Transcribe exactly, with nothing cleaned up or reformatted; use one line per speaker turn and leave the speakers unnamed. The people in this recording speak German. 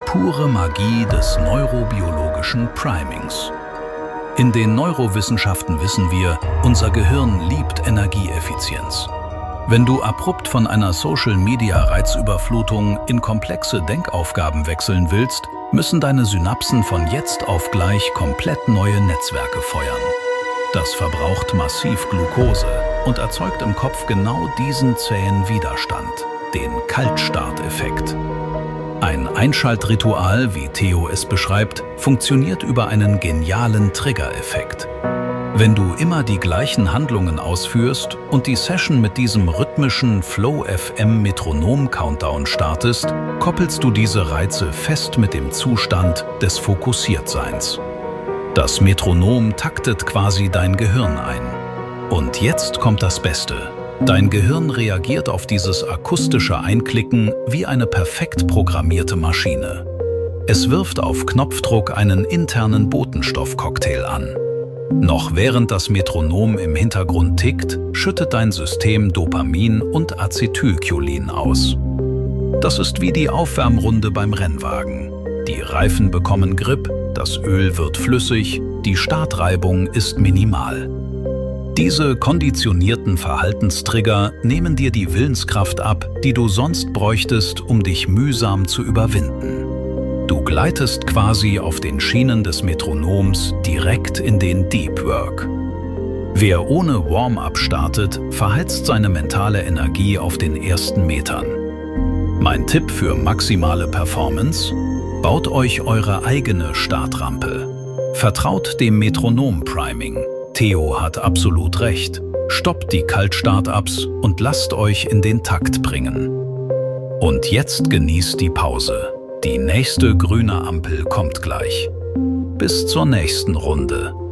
pure Magie des neurobiologischen Primings. In den Neurowissenschaften wissen wir, unser Gehirn liebt Energieeffizienz. Wenn du abrupt von einer Social-Media-Reizüberflutung in komplexe Denkaufgaben wechseln willst, müssen deine Synapsen von jetzt auf gleich komplett neue Netzwerke feuern. Das verbraucht massiv Glucose und erzeugt im Kopf genau diesen zähen Widerstand, den Kaltstarteffekt. Ein Einschaltritual, wie Theo es beschreibt, funktioniert über einen genialen Triggereffekt. Wenn du immer die gleichen Handlungen ausführst und die Session mit diesem rhythmischen Flow-F M-Metronom-Countdown startest, koppelst du diese Reize fest mit dem Zustand des Fokussiertseins. Das Metronom taktet quasi dein Gehirn ein. Und jetzt kommt das Beste. Dein Gehirn reagiert auf dieses akustische Einklicken wie eine perfekt programmierte Maschine. Es wirft auf Knopfdruck einen internen Botenstoffcocktail an. Noch während das Metronom im Hintergrund tickt, schüttet dein System Dopamin und Acetylcholin aus. Das ist wie die Aufwärmrunde beim Rennwagen. Die Reifen bekommen Grip, das Öl wird flüssig, die Startreibung ist minimal. Diese konditionierten Verhaltenstrigger nehmen dir die Willenskraft ab, die du sonst bräuchtest, um dich mühsam zu überwinden. Du gleitest quasi auf den Schienen des Metronoms direkt in den Deep Work. Wer ohne Warm-up startet, verheizt seine mentale Energie auf den ersten Metern. Mein Tipp für maximale Performance: Baut euch eure eigene Startrampe. Vertraut dem Metronom-Priming. Theo hat absolut recht. Stoppt die Kaltstartups und lasst euch in den Takt bringen. Und jetzt genießt die Pause. Die nächste grüne Ampel kommt gleich. Bis zur nächsten Runde.